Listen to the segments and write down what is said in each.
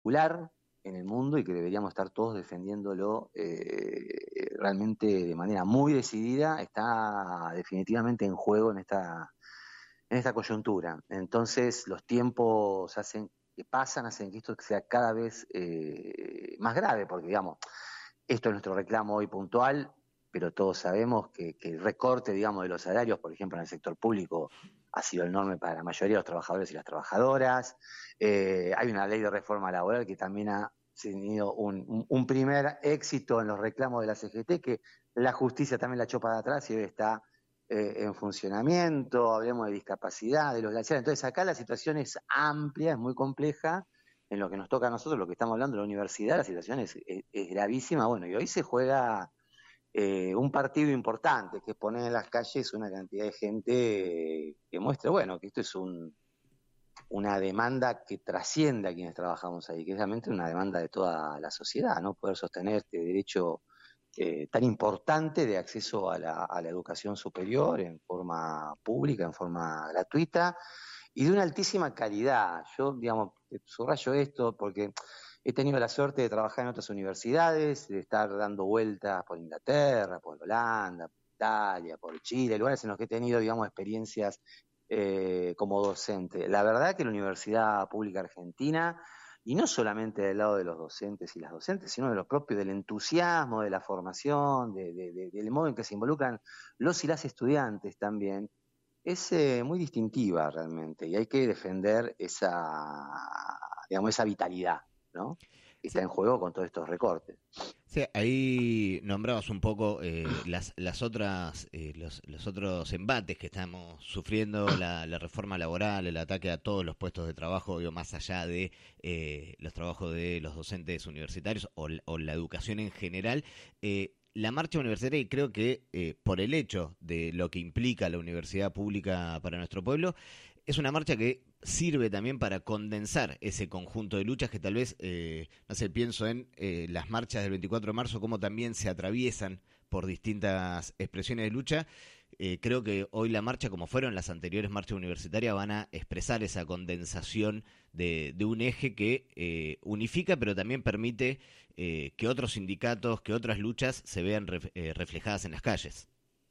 popular en el mundo y que deberíamos estar todos defendiéndolo realmente de manera muy decidida, está definitivamente en juego en esta coyuntura. Entonces, los tiempos que pasan hacen que esto sea cada vez más grave, porque digamos, esto es nuestro reclamo hoy puntual, pero todos sabemos que el recorte, digamos, de los salarios, por ejemplo, en el sector público, ha sido enorme para la mayoría de los trabajadores y las trabajadoras. Hay una ley de reforma laboral que también ha tenido un primer éxito en los reclamos de la CGT, que la justicia también la echó para atrás y hoy está en funcionamiento. Hablemos de discapacidad, de los glaciares. Entonces, acá la situación es amplia, es muy compleja. En lo que nos toca a nosotros, lo que estamos hablando de la universidad, la situación es gravísima. Bueno, y hoy se juega un partido importante, que es poner en las calles una cantidad de gente que muestre, bueno, que esto es una demanda que trasciende a quienes trabajamos ahí, que es realmente una demanda de toda la sociedad, ¿no? Poder sostener este derecho tan importante de acceso a la educación superior en forma pública, en forma gratuita y de una altísima calidad. Yo, digamos, subrayo esto porque he tenido la suerte de trabajar en otras universidades, de estar dando vueltas por Inglaterra, por Holanda, por Italia, por Chile, lugares en los que he tenido, digamos, experiencias como docente. La verdad que la Universidad Pública Argentina, y no solamente del lado de los docentes y las docentes, sino de los propios, del entusiasmo, de la formación, del modo en que se involucran los y las estudiantes también, es muy distintiva realmente y hay que defender digamos, esa vitalidad, ¿no? Que está Sí, en juego con todos estos recortes. sí, ahí nombrabas un poco las otras, los otros embates que estamos sufriendo, la reforma laboral, el ataque a todos los puestos de trabajo, digo, más allá de los trabajos de los docentes universitarios o la educación en general. La marcha universitaria, y creo que por el hecho de lo que implica la universidad pública para nuestro pueblo, es una marcha que sirve también para condensar ese conjunto de luchas que tal vez, no sé, pienso en las marchas del 24 de marzo, cómo también se atraviesan por distintas expresiones de lucha. Creo que hoy la marcha, como fueron las anteriores marchas universitarias, van a expresar esa condensación de un eje que unifica, pero también permite que otros sindicatos, que otras luchas se vean reflejadas en las calles.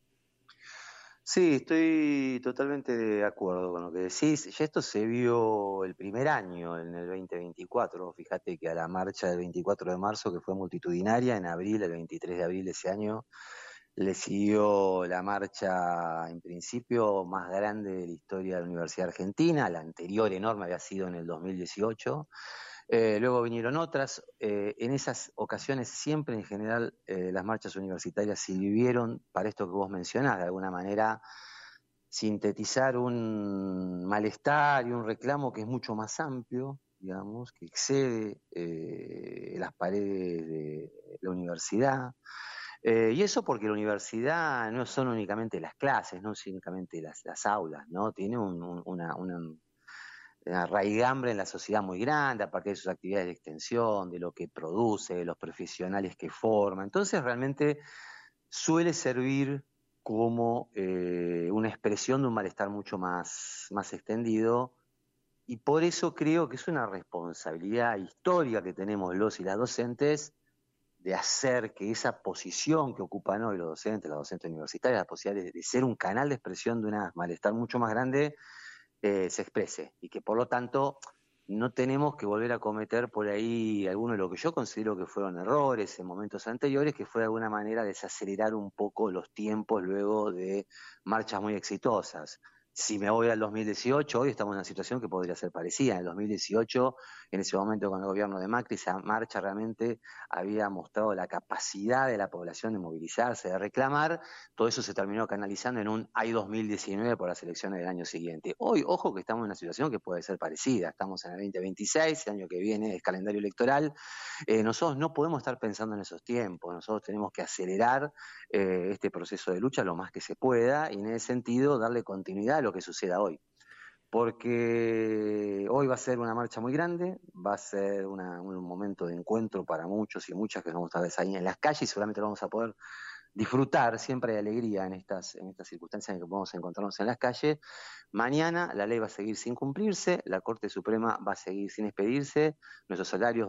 Sí, estoy totalmente de acuerdo con lo que decís. Ya esto se vio el primer año, en el 2024. Fíjate que a la marcha del 24 de marzo, que fue multitudinaria, en abril, el 23 de abril de ese año, le siguió la marcha, en principio, más grande de la historia de la Universidad Argentina. La anterior enorme había sido en el 2018. Luego vinieron otras. En esas ocasiones siempre, en general, las marchas universitarias sirvieron para esto que vos mencionás, de alguna manera sintetizar un malestar y un reclamo que es mucho más amplio, digamos, que excede las paredes de la universidad. Y eso porque la universidad no son únicamente las clases, no son únicamente las aulas, ¿no? Tiene una raigambre en la sociedad muy grande, aparte de sus actividades de extensión, de lo que produce, de los profesionales que forma. Entonces, realmente suele servir como una expresión de un malestar mucho más extendido. Y por eso creo que es una responsabilidad histórica que tenemos los y las docentes de hacer que esa posición que ocupan hoy los docentes, las docentes universitarias, la posibilidad de ser un canal de expresión de un malestar mucho más grande, se exprese y que por lo tanto no tenemos que volver a cometer por ahí alguno de lo que yo considero que fueron errores en momentos anteriores, que fue de alguna manera desacelerar un poco los tiempos luego de marchas muy exitosas. Si me voy al 2018, hoy estamos en una situación que podría ser parecida. En el 2018, en ese momento con el gobierno de Macri, esa marcha realmente había mostrado la capacidad de la población de movilizarse, de reclamar. Todo eso se terminó canalizando en un hay 2019 por las elecciones del año siguiente. Hoy, ojo que estamos en una situación que puede ser parecida. Estamos en el 2026, el año que viene es calendario electoral. Nosotros no podemos estar pensando en esos tiempos. Nosotros tenemos que acelerar este proceso de lucha lo más que se pueda y en ese sentido darle continuidad a lo que suceda hoy. Porque hoy va a ser una marcha muy grande, va a ser un momento de encuentro para muchos y muchas que vamos a estar ahí en las calles y seguramente lo vamos a poder disfrutar, siempre hay alegría en estas circunstancias en que podemos encontrarnos en las calles. Mañana la ley va a seguir sin cumplirse, la Corte Suprema va a seguir sin expedirse, nuestros salarios